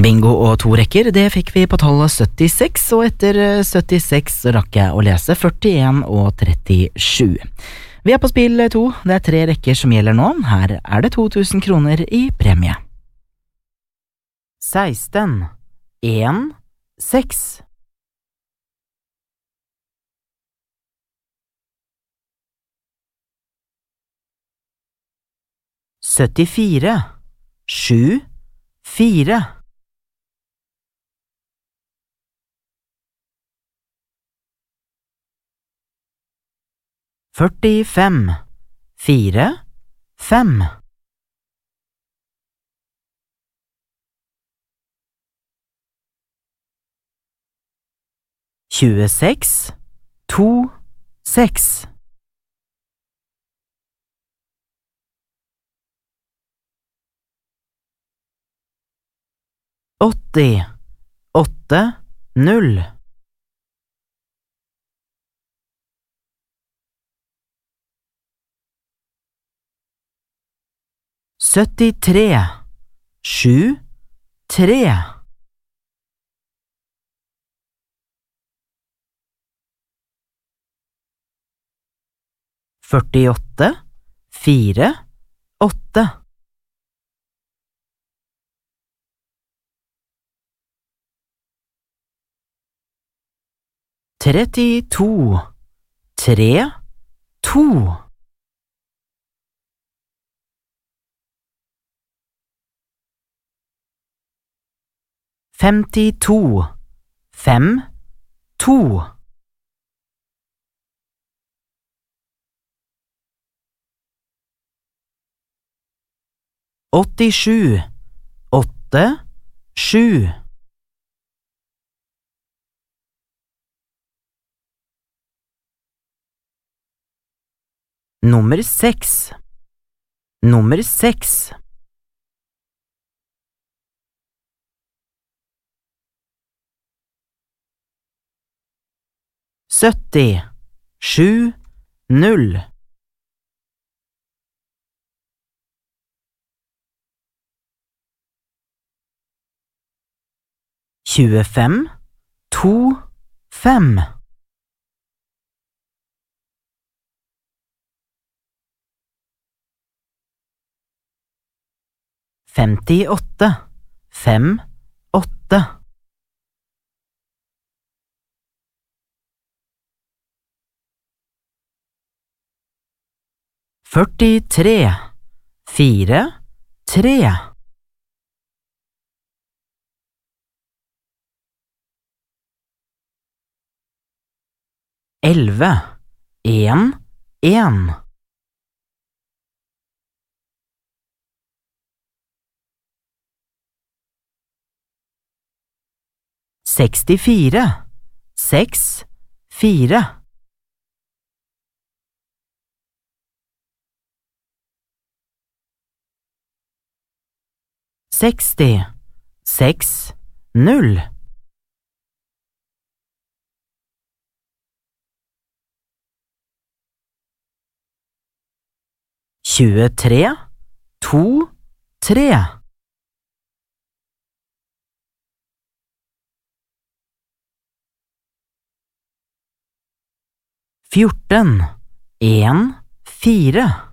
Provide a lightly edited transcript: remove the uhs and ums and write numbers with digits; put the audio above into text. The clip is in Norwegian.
Bingo og 2 rekker, det fikk vi på tallet 76, og etter 76 så rakk jeg å lese 41 og 37. Vi på spill 2, det 3 rekker som gjelder nå, her det 2000 kroner i premie. 16, 1, 6. 74, 7, 4. 45, 4, 5. 26, 2, 6. 80, 8, 0. 73, 7, 3. 48, 4, 8. 32, 3, 2. 52, 5, 2. 87, 8, 7. 6, 6. 70, 7, 0. 25, 2, 5. 58, 5, 8. 43, 4, 3. 11, 1, 1. 64, 6, 4. 60, 6, 0. 23, 2, 3. 14, 1, 4.